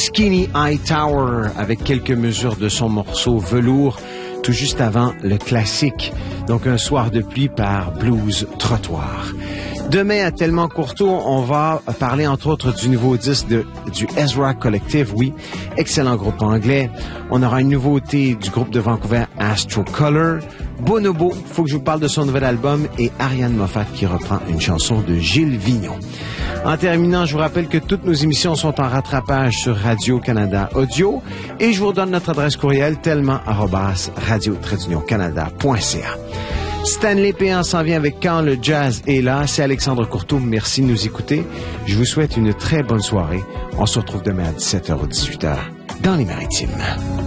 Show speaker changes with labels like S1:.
S1: Skinny Hightower avec quelques mesures de son morceau Velours, tout juste avant le classique. Donc un soir de pluie par Blues Trottoir. Demain, à Tellement Courteau, on va parler entre autres du nouveau disque du Ezra Collective, oui, excellent groupe anglais. On aura une nouveauté du groupe de Vancouver Astro Color. Bonobo, faut que je vous parle de son nouvel album, et Ariane Moffat qui reprend une chanson de Gilles Vignon. En terminant, je vous rappelle que toutes nos émissions sont en rattrapage sur Radio-Canada Audio, et je vous redonne notre adresse courriel tellement@radio-canada.ca. Stanley Péan s'en vient avec Quand le jazz est là. C'est Alexandre Courteau. Merci de nous écouter. Je vous souhaite une très bonne soirée. On se retrouve demain à 17h ou 18h dans les Maritimes.